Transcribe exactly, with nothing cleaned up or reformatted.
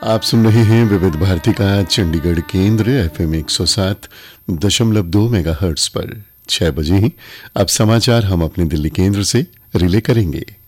आप सुन रहे हैं विविध भारती का चंडीगढ़ केंद्र एफएम एक सौ सात दशमलव दो मेगाहर्ट्ज पर। छह बजे ही अब समाचार हम अपने दिल्ली केंद्र से रिले करेंगे।